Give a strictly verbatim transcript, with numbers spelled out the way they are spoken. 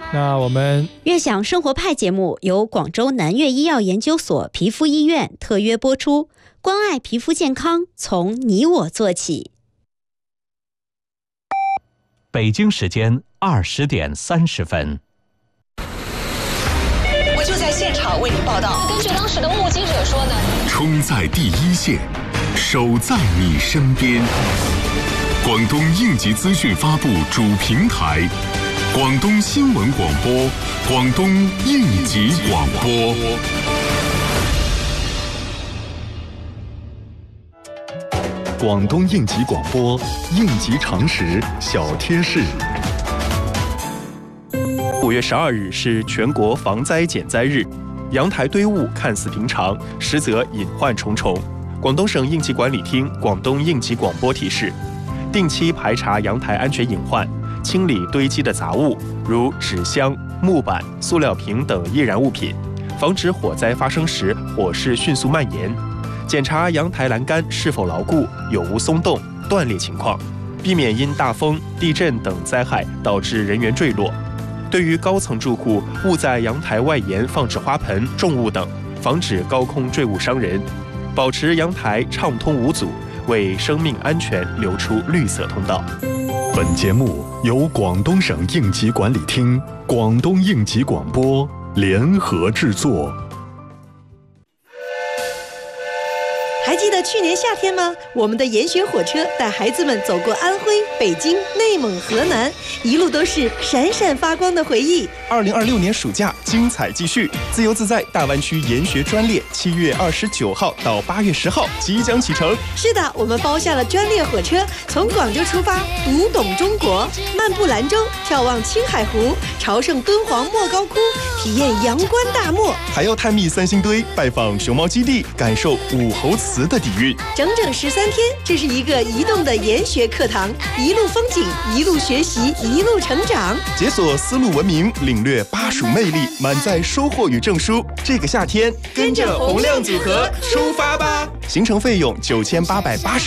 那我们悦享生活派节目由广州南粤医药研究所皮肤医院特约播出，关爱皮肤健康，从你我做起。 北京时间二十点三十分。 我就在现场为您报道。 根据当时的目击者说呢， 冲在第一线，守在你身边。广东应急资讯发布主平台，广东新闻广播，广东应急广播。广东应急广播，应急常识小贴士。 五月十二日是全国防灾减灾日，阳台堆雾看似平常，实则隐患重重。广东省应急管理厅、广东应急广播提示，定期排查阳台安全隐患，清理堆积的杂物，如纸箱、木板、塑料瓶等易燃物品，防止火灾发生时火势迅速蔓延。检查阳台栏杆是否牢固，有无松动、断裂情况，避免因大风、地震等灾害导致人员坠落。对于高层住户，勿在阳台外沿放置花盆、重物等，防止高空坠物伤人。保持阳台畅通无阻，为生命安全留出绿色通道。 本节目由广东省应急管理厅、广东应急广播联合制作。 还记得去年夏天吗？我们的研学火车带孩子们走过安徽、北京、内蒙、河南，一路都是闪闪发光的回忆。 二零二六年暑假精彩继续，自由自在大湾区研学专列七月二十九号到八月十号即将启程。 是的，我们包下了专列火车，从广州出发，读懂中国，漫步兰州，眺望青海湖，朝圣敦煌莫高窟，体验阳关大漠， 还要探秘三星堆，拜访熊猫基地，感受武侯祠的底蕴。 整整十三天，这是一个移动的研学课堂，一路风景，一路学习，一路成长， 解锁丝路文明，领略巴蜀魅力，满载收获与证书。这个夏天，跟着洪亮组合出发吧！行程费用九千八百八十。